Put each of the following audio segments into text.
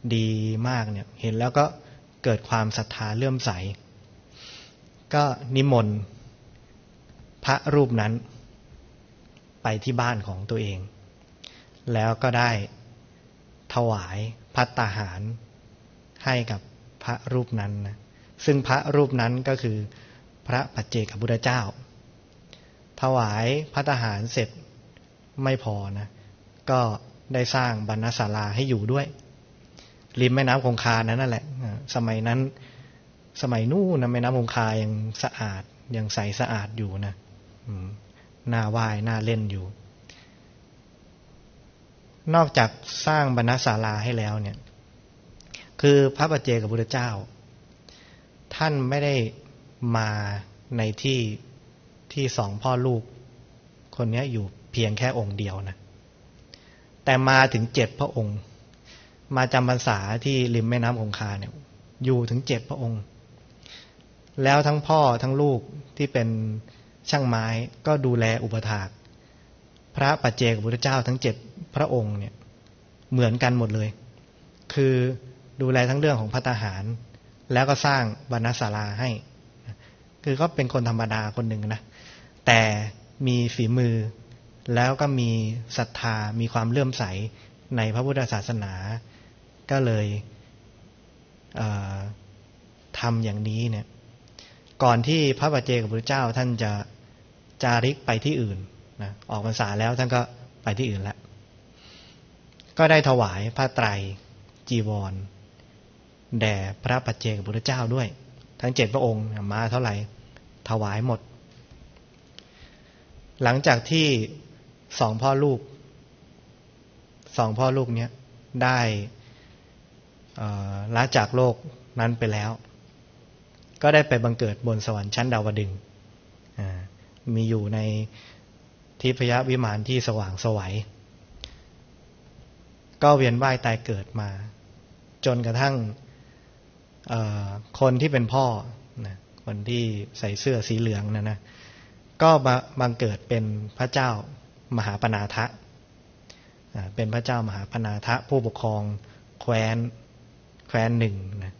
ดีมากเนี่ยเห็นแล้วก็เกิดความศรัทธาเลื่อมใสก็นิมนต์พระรูปนั้นไปที่บ้านของตัวเองแล้วก็ได้ถวายภัตตาหารให้กับพระรูปนั้นนะซึ่งพระรูปนั้นก็คือพระปัจเจกพุทธเจ้าถวายภัตตาหารเสร็จไม่พอนะก็ได้สร้างบรรณศาลาให้อยู่ด้วยริมแม่น้ำคงคานั่นแหละสมัยนั้นสมัยนู้นนะแม่น้ำคงคายังสะอาดยังใสสะอาดอยู่นะน่าว่ายน่าเล่นอยู่นอกจากสร้างบรรณศาลาให้แล้วเนี่ยคือพระปัจเจกพุทธเจ้าท่านไม่ได้มาในที่สองพ่อลูกคนนี้อยู่เพียงแค่องค์เดียวนะแต่มาถึง7พระองค์มาจำพรรษาที่ริมแม่น้ำคงคาเนี่ยอยู่ถึง7พระองค์แล้วทั้งพ่อทั้งลูกที่เป็นช่างไม้ก็ดูแลอุปถากพระปัจเจกพุทธเจ้าทั้ง7พระองค์เนี่ยเหมือนกันหมดเลยคือดูแลทั้งเรื่องของภัตตาหารแล้วก็สร้างบรรณศาลาให้คือก็เป็นคนธรรมดาคนหนึ่งนะแต่มีฝีมือแล้วก็มีศรัทธามีความเลื่อมใสในพระพุทธศาสนาก็เลยทำอย่างนี้เนี่ยก่อนที่พระปัจเจกพุทธเจ้าท่านจะจาริกไปที่อื่นนะออกพรรษาแล้วท่านก็ไปที่อื่นแล้วก็ได้ถวายผ้าไตรจีวรแด่พระปัจเจกพุทธเจ้าด้วยทั้ง7พระองค์มาเท่าไหร่ถวายหมดหลังจากที่2พ่อลูกเนี้ยได้ละจากโลกนั้นไปแล้วก็ได้ไปบังเกิดบนสวรรค์ชั้นดาวดึงส์มีอยู่ในทิพยวิมานที่สว่างไสวก็เวียนว่ายตายเกิดมาจนกระทั่งคนที่เป็นพ่อนะคนที่ใส่เสื้อสีเหลืองนะก็มาบังเกิดเป็นพระเจ้ามหาปนาทะเป็นพระเจ้ามหาปนาทะผู้ปกครองแคว้นหนึ่งนะ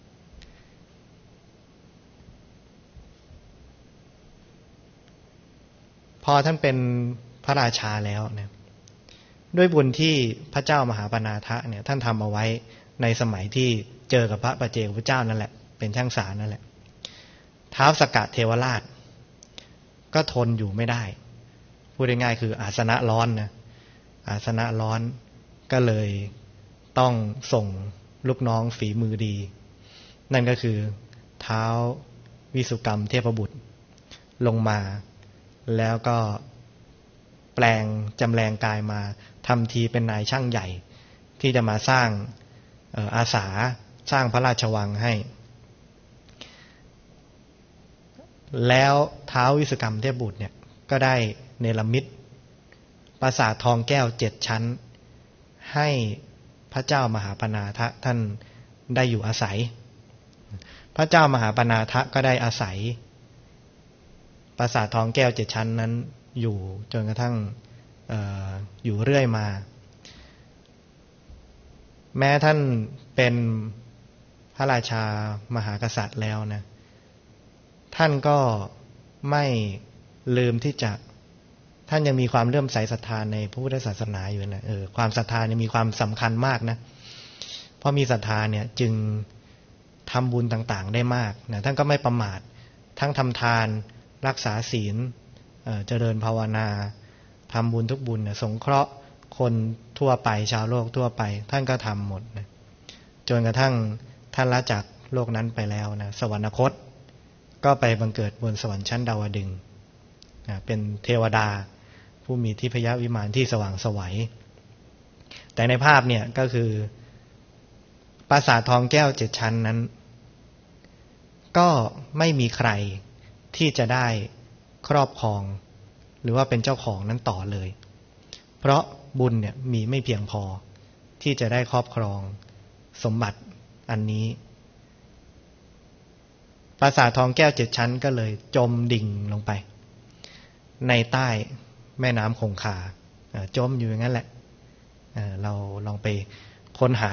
พอท่านเป็นพระราชาแล้วเนี่ยด้วยบุญที่พระเจ้ามหาปนาทะเนี่ยท่านทำเอาไว้ในสมัยที่เจอกับพระปัจเจกพุทธเจ้านั่นแหละเป็นช่างสารนั่นแหละท้าวสักกะเทวราชก็ทนอยู่ไม่ได้พูดง่ายๆคืออาสนะร้อนนะอาสนะร้อนก็เลยต้องส่งลูกน้องฝีมือดีนั่นก็คือท้าววิสุกรรมเทพบุตรลงมาแล้วก็แปลงจำแรงกายมาทำทีเป็นนายช่างใหญ่ที่จะมาสร้างอาสาสร้างพระราชวังให้แล้วท้าววิสุกรรมเทพบุตรเนี่ยก็ได้เนรมิตปราสาททองแก้ว7ชั้นให้พระเจ้ามหาปนาทะท่านได้อยู่อาศัยพระเจ้ามหาปนาทะก็ได้อาศัยปราสาททองแก้ว7ชั้นนั้นอยู่จนกระทั่งอยู่เรื่อยมาแม้ท่านเป็นพระราชามหากษัตริย์แล้วนะท่านก็ไม่ลืมที่จะท่านยังมีความเลื่อมใสศรัทธาในพระพุทธศาสนาอยู่นะความศรัทธาเนี่ยมีความสำคัญมากนะเพราะมีศรัทธาเนี่ยจึงทำบุญต่างๆได้มากนะท่านก็ไม่ประมาททั้งทำทานรักษาศีลเจริญภาวนาทำบุญทุกบุญนะสงเคราะห์คนทั่วไปชาวโลกทั่วไปท่านก็ทำหมดนะจนกระทั่งท่านละจากโลกนั้นไปแล้วนะสวรรคตก็ไปบังเกิดบนสวรรค์ชั้นดาวดึงส์เป็นเทวดาผู้มีทิพยวิมานที่สว่างไสวแต่ในภาพเนี่ยก็คือปราสาททองแก้ว7ชั้นนั้นก็ไม่มีใครที่จะได้ครอบครองหรือว่าเป็นเจ้าของนั้นต่อเลยเพราะบุญเนี่ยมีไม่เพียงพอที่จะได้ครอบครองสมบัติอันนี้ปราสาททองแก้ว7ชั้นก็เลยจมดิ่งลงไปในใต้แม่น้ำคงคาจมอยู่อย่างนั้นแหละเราลองไปค้นหา